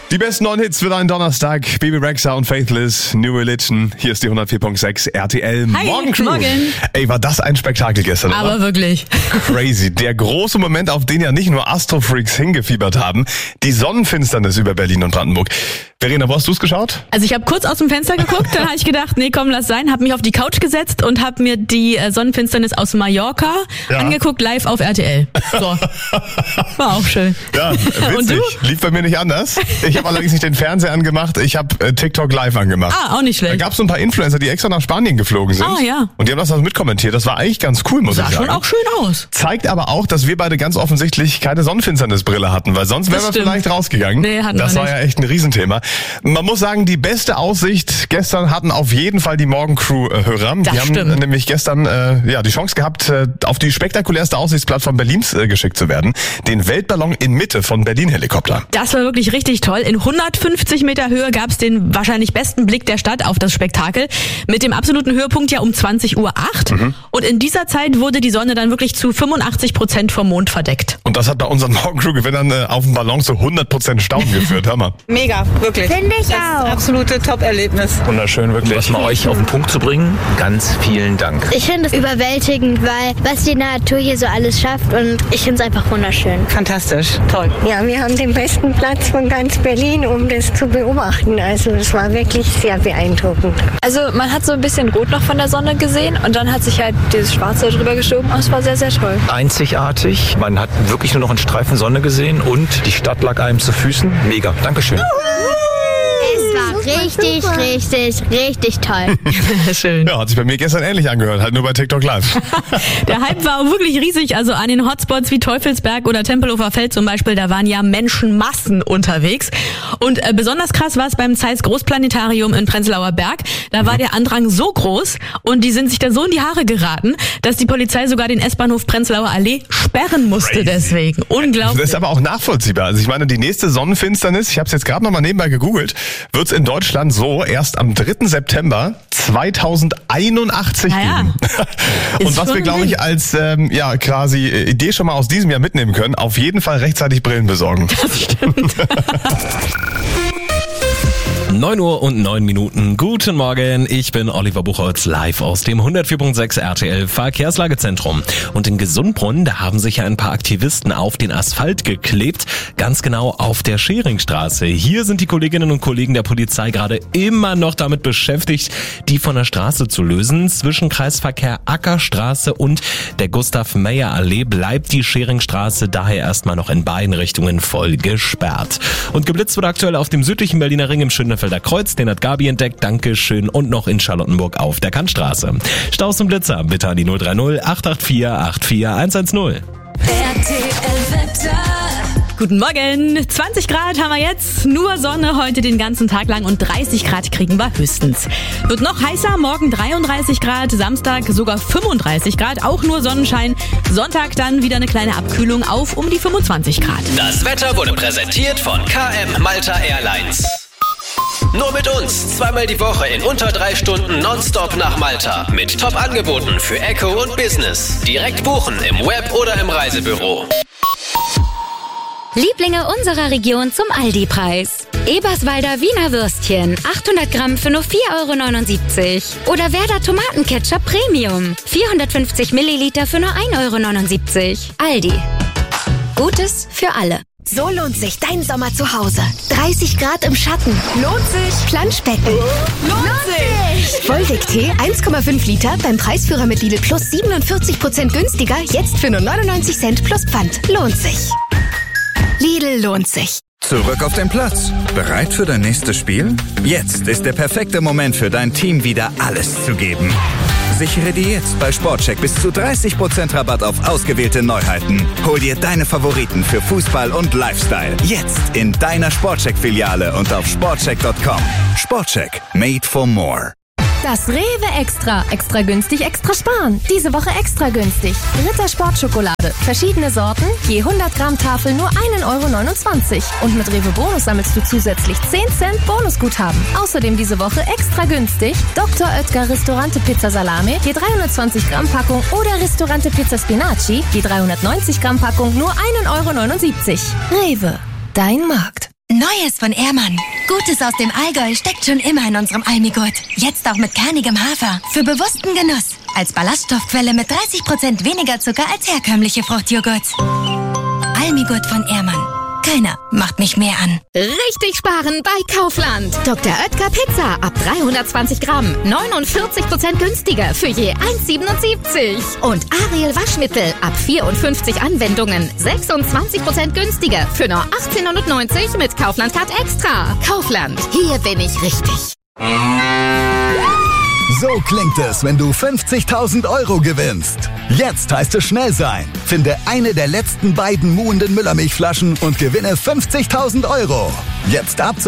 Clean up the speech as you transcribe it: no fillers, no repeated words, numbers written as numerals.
Die besten neuen Hits für deinen Donnerstag. Baby Rexha und Faithless, New Religion. Hier ist die 104.6 RTL Morgencrew. Morgen. Ey, war das ein Spektakel gestern, oder? Aber wirklich. Crazy. Der große Moment, auf den ja nicht nur Astrofreaks hingefiebert haben. Die Sonnenfinsternis über Berlin und Brandenburg. Verena, wo hast du es geschaut? Also ich habe kurz aus dem Fenster geguckt, dann habe ich gedacht, nee, komm, lass sein. Habe mich auf die Couch gesetzt und habe mir die Sonnenfinsternis aus Mallorca angeguckt, live auf RTL. So. War auch schön. Ja, witzig. Und du? Lief bei mir nicht anders. Ich habe allerdings nicht den Fernseher angemacht, ich habe TikTok live angemacht. Ah, auch nicht Da schlecht. gab es so ein paar Influencer, die extra nach Spanien geflogen sind. Ah, ja. Und die haben das also mitkommentiert. Das war eigentlich ganz cool, muss Sah ich sagen. schon auch schön aus. Zeigt aber auch, dass wir beide ganz offensichtlich keine Sonnenfinsternisbrille hatten, weil sonst wären wir Das stimmt. vielleicht rausgegangen. Nee, hatten das wir war nicht. ja echt ein Riesenthema. Man muss sagen, die beste Aussicht gestern hatten auf jeden Fall die Morgencrew-Hörer. Das Die haben stimmt. nämlich gestern die Chance gehabt, auf die spektakulärste Aussichtsplattform Berlins geschickt zu werden. Den Weltballon in Mitte von Berlin-Helikopter. Das war wirklich richtig toll. In 150 Meter Höhe gab es den wahrscheinlich besten Blick der Stadt auf das Spektakel. Mit dem absoluten Höhepunkt ja um 20:08 Uhr. Und in dieser Zeit wurde die Sonne dann wirklich zu 85% vom Mond verdeckt. Und das hat bei unseren Morgencrew-Gewinnern auf dem Ballon zu 100% Staunen geführt. Hör mal. Mega, wirklich. Finde ich das auch. Ist absolute Top-Erlebnis. Wunderschön, wirklich. Was mal euch auf den Punkt zu bringen, ganz vielen Dank. Ich finde es überwältigend, weil was die Natur hier so alles schafft und ich finde es einfach wunderschön. Fantastisch, toll. Ja, wir haben den besten Platz von ganz Berlin, um das zu beobachten. Also es war wirklich sehr beeindruckend. Also man hat so ein bisschen Rot noch von der Sonne gesehen und dann hat sich halt dieses Schwarze drüber geschoben und es war sehr, sehr toll. Einzigartig. Man hat wirklich nur noch einen Streifen Sonne gesehen und die Stadt lag einem zu Füßen. Mega. Dankeschön. Es war richtig toll. Schön. Ja, hat sich bei mir gestern ähnlich angehört, halt nur bei TikTok live. Der Hype war auch wirklich riesig. Also an den Hotspots wie Teufelsberg oder Tempelhofer Feld zum Beispiel, da waren ja Menschenmassen unterwegs. Und besonders krass war es beim Zeiss Großplanetarium in Prenzlauer Berg. Da war der Andrang so groß und die sind sich da so in die Haare geraten, dass die Polizei sogar den S-Bahnhof Prenzlauer Allee sperren musste deswegen. Unglaublich. Das ist aber auch nachvollziehbar. Also ich meine, die nächste Sonnenfinsternis, ich habe es jetzt gerade nochmal nebenbei gegoogelt, wird es in Deutschland so erst am 3. September 2081 Naja. geben. Und Ist was wir, schon glaube ich, als quasi Idee schon mal aus diesem Jahr mitnehmen können, auf jeden Fall rechtzeitig Brillen besorgen. Das stimmt. 9 Uhr und 9 Minuten. Guten Morgen, ich bin Oliver Buchholz, live aus dem 104.6 RTL Verkehrslagezentrum. Und in Gesundbronn, da haben sich ja ein paar Aktivisten auf den Asphalt geklebt, ganz genau auf der Scheringstraße. Hier sind die Kolleginnen und Kollegen der Polizei gerade immer noch damit beschäftigt, die von der Straße zu lösen. Zwischen Kreisverkehr Ackerstraße und der Gustav-Meyer-Allee bleibt die Scheringstraße daher erstmal noch in beiden Richtungen voll gesperrt. Und geblitzt wurde aktuell auf dem südlichen Berliner Ring im Schönefelder Kreuz, den hat Gabi entdeckt, Dankeschön, und noch in Charlottenburg auf der Kantstraße. Staus und Blitzer, bitte an die 030 884 84110. Guten Morgen. 20 Grad haben wir jetzt, nur Sonne heute den ganzen Tag lang und 30 Grad kriegen wir höchstens. Wird noch heißer, morgen 33 Grad, Samstag sogar 35 Grad, auch nur Sonnenschein. Sonntag dann wieder eine kleine Abkühlung auf um die 25 Grad. Das Wetter wurde präsentiert von KM Malta Airlines. Nur mit uns, zweimal die Woche in unter 3 Stunden nonstop nach Malta. Mit Top-Angeboten für Eco und Business. Direkt buchen im Web oder im Reisebüro. Lieblinge unserer Region zum Aldi-Preis. Eberswalder Wiener Würstchen, 800 Gramm für nur 4,79 €. Oder Werder Tomatenketchup Premium, 450 Milliliter für nur 1,79 €. Aldi. Gutes für alle. So lohnt sich dein Sommer zu Hause. 30 Grad im Schatten. Lohnt sich. Planschbecken. Lohnt sich. Vollweg-Tee 1,5 Liter beim Preisführer mit Lidl Plus 47% günstiger. Jetzt für nur 99 Cent plus Pfand. Lohnt sich. Lidl lohnt sich. Zurück auf den Platz. Bereit für dein nächstes Spiel? Jetzt ist der perfekte Moment für dein Team, wieder alles zu geben. Sichere dir jetzt bei Sportcheck bis zu 30% Rabatt auf ausgewählte Neuheiten. Hol dir deine Favoriten für Fußball und Lifestyle. Jetzt in deiner Sportcheck-Filiale und auf sportcheck.com. Sportcheck. Made for more. Das Rewe Extra. Extra günstig, extra sparen. Diese Woche extra günstig. Ritter Sportschokolade. Verschiedene Sorten, je 100 Gramm Tafel nur 1,29 €. Und mit Rewe Bonus sammelst du zusätzlich 10 Cent Bonusguthaben. Außerdem diese Woche extra günstig Dr. Oetker Ristorante Pizza Salame, je 320 Gramm Packung oder Ristorante Pizza Spinaci, je 390 Gramm Packung nur 1,79 €. Rewe, dein Markt. Neues von Ehrmann. Gutes aus dem Allgäu steckt schon immer in unserem Almigurt. Jetzt auch mit kernigem Hafer. Für bewussten Genuss. Als Ballaststoffquelle mit 30% weniger Zucker als herkömmliche Fruchtjoghurt. Almigurt von Ehrmann. Keiner macht mich mehr an. Richtig sparen bei Kaufland. Dr. Oetker Pizza ab 320 Gramm. 49% günstiger für je 1,77. Und Ariel Waschmittel ab 54 Anwendungen. 26% günstiger für nur 18,90 mit Kaufland Card Extra. Kaufland, hier bin ich richtig. So klingt es, wenn du 50.000 Euro gewinnst. Jetzt heißt es schnell sein. Finde eine der letzten beiden muhenden Müllermilchflaschen und gewinne 50.000 Euro. Jetzt